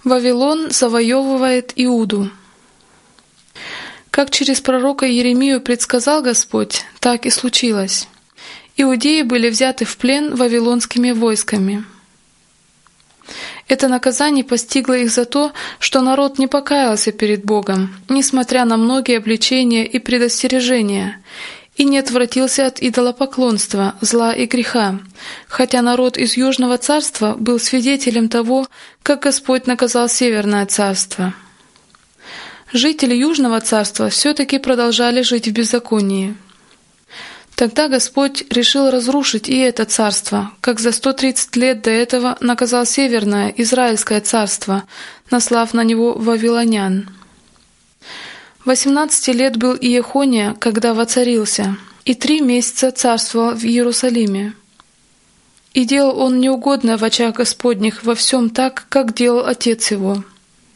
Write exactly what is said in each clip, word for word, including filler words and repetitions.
Вавилон завоевывает Иуду. Как через пророка Иеремию предсказал Господь, так и случилось. Иудеи были взяты в плен вавилонскими войсками. Это наказание постигло их за то, что народ не покаялся перед Богом, несмотря на многие обличения и предостережения, и не отвратился от идолопоклонства, зла и греха, хотя народ из Южного царства был свидетелем того, как Господь наказал Северное царство. Жители Южного царства все-таки продолжали жить в беззаконии. Тогда Господь решил разрушить и это царство, как за сто тридцать лет до этого наказал Северное Израильское царство, наслав на него вавилонян. Восемнадцати лет был Иехония, когда воцарился, и три месяца царствовал в Иерусалиме. И делал он неугодное в очах Господних во всем так, как делал отец его.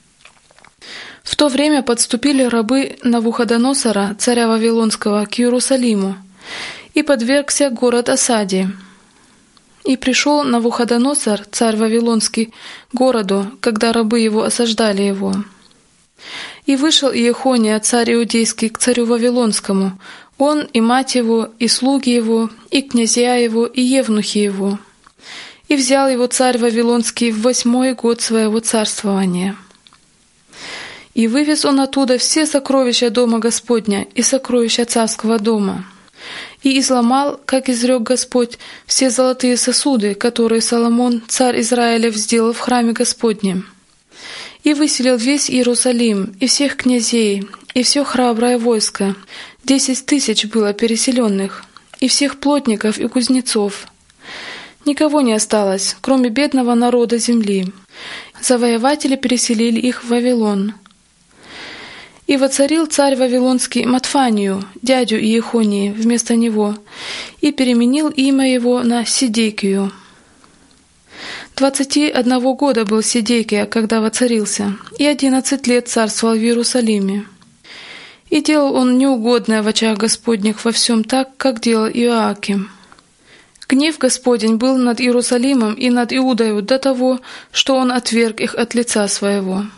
В то время подступили рабы Навуходоносора, царя Вавилонского, к Иерусалиму, и подвергся город осаде. И пришел Навуходоносор, царь Вавилонский, к городу, когда рабы его осаждали его. И вышел Иехония, царь Иудейский, к царю Вавилонскому, он и мать его, и слуги его, и князья его, и евнухи его. И взял его царь Вавилонский в восьмой год своего царствования. И вывез он оттуда все сокровища дома Господня и сокровища царского дома. И изломал, как изрек Господь, все золотые сосуды, которые Соломон, царь Израилев, сделал в храме Господнем. И выселил весь Иерусалим, и всех князей, и все храброе войско. Десять тысяч было переселенных, и всех плотников и кузнецов. Никого не осталось, кроме бедного народа земли. Завоеватели переселили их в Вавилон. И воцарил царь Вавилонский Матфанию, дядю Иехонии, вместо него, и переменил имя его на Сидекию. Двадцати одного года был Сидекия, когда воцарился, и одиннадцать лет царствовал в Иерусалиме. И делал он неугодное в очах Господних во всем так, как делал Иоаким. Гнев Господень был над Иерусалимом и над Иудою до того, что он отверг их от лица своего.